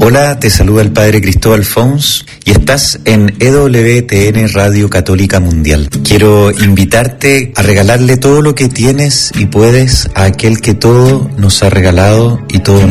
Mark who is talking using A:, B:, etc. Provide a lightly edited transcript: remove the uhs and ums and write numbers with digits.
A: Hola, te saluda el Padre Cristóbal Fons y estás en EWTN Radio Católica Mundial. Quiero invitarte a regalarle todo lo que tienes y puedes a aquel que todo nos ha regalado y todo